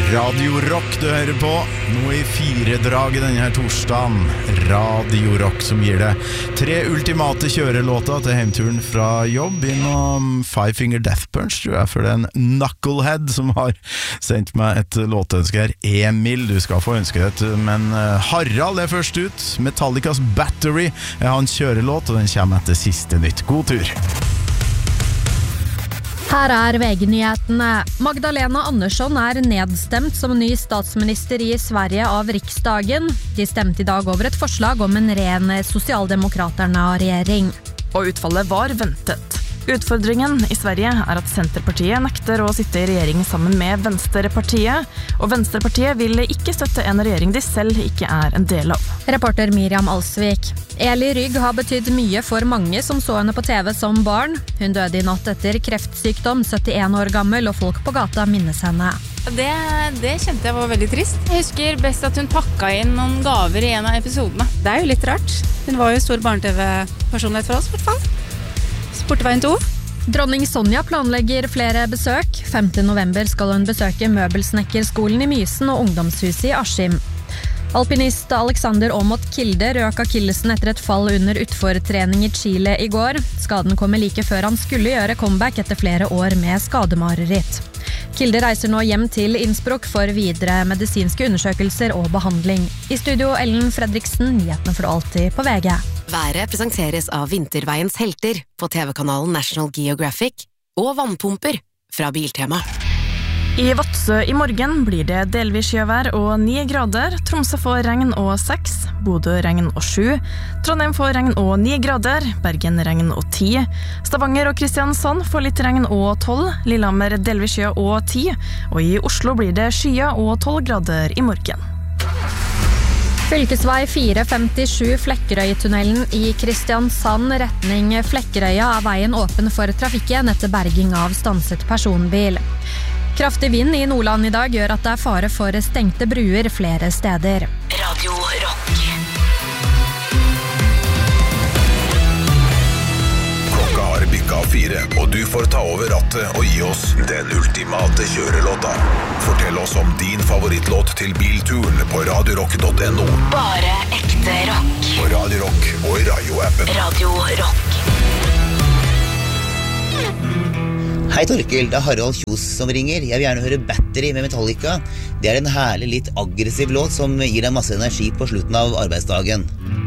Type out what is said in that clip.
Radio Rock du hører på, nå i 4-draget denne her torsdagen. Radio Rock som gir deg 3 ultimate kjørelåter til heimturen fra jobb innom Five Finger Death Punch, tror jeg, for det en knucklehead som har sendt meg et låtønske her. Emil, du skal få ønske det, men Harald er først ut. Metallicas Battery er hans kjørelåt, og den kommer etter siste nytt. God tur! Her VG-nyhetene. Magdalena Andersson nedstemt som ny statsminister i Sverige av Riksdagen. De stemte i dag over et forslag om en ren sosialdemokraterna-regjering. Og utfallet var ventet. Utfordringen i Sverige at Centerpartiet nekter å sitte i regjering sammen med Venstrepartiet, og Venstrepartiet vil ikke støtte en regjering de selv ikke en del av. Reporter Miriam Alsvik. Eli Rygg har betydd mye for mange som så henne på TV som barn. Hun døde i natt etter kreftsykdom, 71 år gammel, og folk på gata minnes henne. Det kjente jeg var veldig trist. Jeg husker best at hun pakket inn noen gaver i en av episodene. Det jo litt rart. Hun var jo stor barne-TV-personlighet for oss, i hvert fall. Sportveien 2. Dronning Sonja planlegger flere besøk. 5. november skal hun besøke Møbelsnekkerskolen i Mysen og ungdomshuset i Askim. Alpinist Alexander Aamodt Kilde røk akillesen etter et fall under utfortrening i Chile i går. Skaden kommer like før han skulle gjøre comeback etter flere år med skademareritt. Kilde reiser nå hjem til Innsbruck for videre medisinske undersøkelser og behandling. I studio Ellen Fredriksen, nyhetene får du alltid på VG. Været presenteres av Vinterveiens helter på TV-kanalen National Geographic og vannpumper fra Biltema. I Vadsø i morgen blir det delvis sjøvær og 9 grader. Tromsø får regn og 6, Bodø regn og 7, Trondheim får regn og 9 grader, Bergen regn og 10, Stavanger og Kristiansand får litt regn og 12, Lillehammer delvis sjø og 10, og i Oslo blir det skya og 12 grader i morgen. Fylkesvei 457 Flekkerøytunnelen i Kristiansand retning Flekkerøya veien åpen for trafikken etter berging av stanset personbil. Kraftig vind i Nordland i dag gjør at det fare for stengte bruer flere steder. Radio Rock. Klokka har bikket 4, og du får ta over rattet og gi oss den ultimate kjørelåta. Fortell oss om din favorittlåt til bilturen på radiorock.no. Bare ekte rock. På Radio Rock og i Radio-appen. Radio Rock. Hei Torkel, det Harald Kjos som ringer. Jeg vil gjerne høre Battery med Metallica. Det en herlig, litt aggressiv låt som gir deg masse energi på slutten av arbeidsdagen.